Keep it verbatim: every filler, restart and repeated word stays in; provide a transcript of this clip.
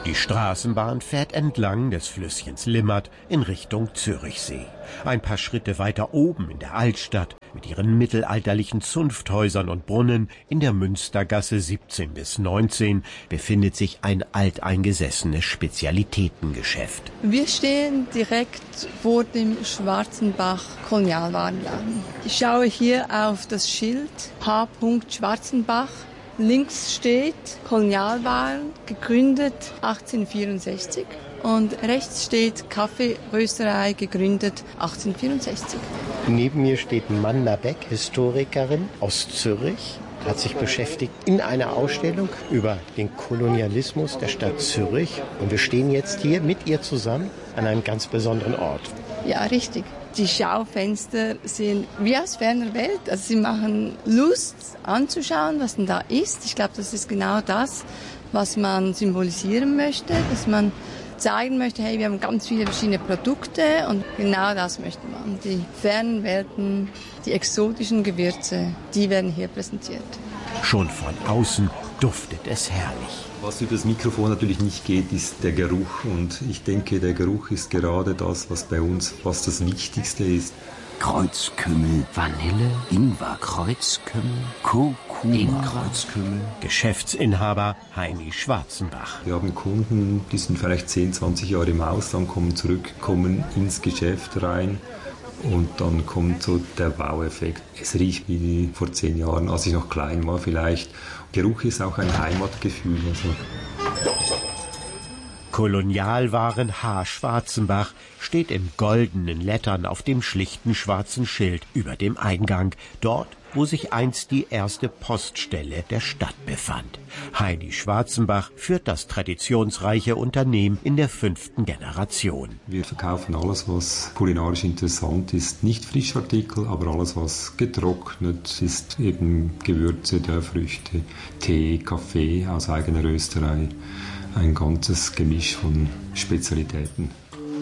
Die Straßenbahn fährt entlang des Flüsschens Limmat in Richtung Zürichsee. Ein paar Schritte weiter oben in der Altstadt mit ihren mittelalterlichen Zunfthäusern und Brunnen in der Münstergasse siebzehn bis neunzehn befindet sich ein alteingesessenes Spezialitätengeschäft. Wir stehen direkt vor dem Schwarzenbach Kolonialwarenladen. Ich schaue hier auf das Schild H. Schwarzenbach. Links steht Kolonialwaren, gegründet achtzehnhundertvierundsechzig. Und rechts steht Kaffeerösterei, gegründet achtzehnhundertvierundsechzig. Neben mir steht Manda Beck, Historikerin aus Zürich. Hat sich beschäftigt in einer Ausstellung über den Kolonialismus der Stadt Zürich. Und wir stehen jetzt hier mit ihr zusammen an einem ganz besonderen Ort. Ja, richtig. Die Schaufenster sehen wie aus ferner Welt. Also sie machen Lust anzuschauen, was denn da ist. Ich glaube, das ist genau das, was man symbolisieren möchte, dass man zeigen möchte, hey, wir haben ganz viele verschiedene Produkte und genau das möchte man. Die fernen Welten, die exotischen Gewürze, die werden hier präsentiert. Schon von außen duftet es herrlich. Was über das Mikrofon natürlich nicht geht, ist der Geruch. Und ich denke, der Geruch ist gerade das, was bei uns was das Wichtigste ist. Kreuzkümmel, Vanille, Ingwer, Kreuzkümmel, Kurkuma, Kreuzkümmel. Geschäftsinhaber Heini Schwarzenbach. Wir haben Kunden, die sind vielleicht zehn, zwanzig Jahre im Ausland, kommen zurück, kommen ins Geschäft rein. Und dann kommt so der Wow-Effekt. Es riecht wie vor zehn Jahren, als ich noch klein war vielleicht. Geruch ist auch ein Heimatgefühl. Also. Kolonialwaren H. Schwarzenbach steht in goldenen Lettern auf dem schlichten schwarzen Schild über dem Eingang, dort, wo sich einst die erste Poststelle der Stadt befand. Heini Schwarzenbach führt das traditionsreiche Unternehmen in der fünften Generation. Wir verkaufen alles, was kulinarisch interessant ist. Nicht Frischartikel, aber alles, was getrocknet ist, eben Gewürze, Dörrfrüchte, Tee, Kaffee aus eigener Rösterei. Ein ganzes Gemisch von Spezialitäten.